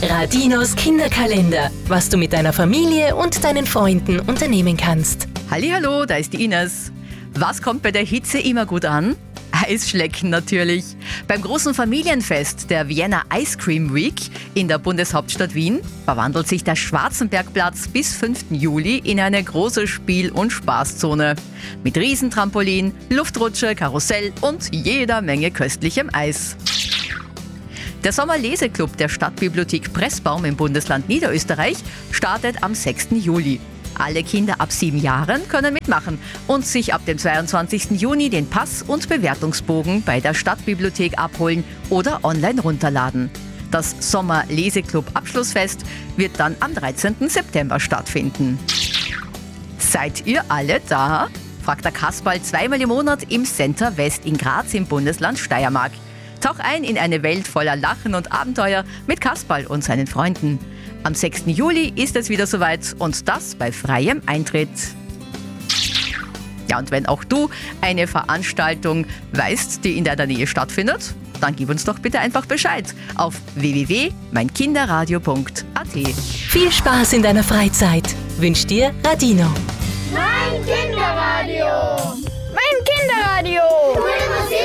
Radinos Kinderkalender, was du mit deiner Familie und deinen Freunden unternehmen kannst. Hallihallo, da ist die Ines. Was kommt bei der Hitze immer gut an? Eisschlecken natürlich. Beim großen Familienfest der Vienna Ice Cream Week in der Bundeshauptstadt Wien verwandelt sich der Schwarzenbergplatz bis 5. Juli in eine große Spiel- und Spaßzone. Mit Riesentrampolin, Luftrutsche, Karussell und jeder Menge köstlichem Eis. Der Sommerleseklub der Stadtbibliothek Pressbaum im Bundesland Niederösterreich startet am 6. Juli. Alle Kinder ab 7 Jahren können mitmachen und sich ab dem 22. Juni den Pass- und Bewertungsbogen bei der Stadtbibliothek abholen oder online runterladen. Das Sommerleseklub-Abschlussfest wird dann am 13. September stattfinden. Seid ihr alle da? Fragt der Kasperl zweimal im Monat im Center West in Graz im Bundesland Steiermark. Tauch ein in eine Welt voller Lachen und Abenteuer mit Kasperl und seinen Freunden. Am 6. Juli ist es wieder soweit und das bei freiem Eintritt. Ja, und wenn auch du eine Veranstaltung weißt, die in deiner Nähe stattfindet, dann gib uns doch bitte einfach Bescheid auf www.meinkinderradio.at. Viel Spaß in deiner Freizeit wünscht dir Radino. Mein Kinderradio! Mein Kinderradio!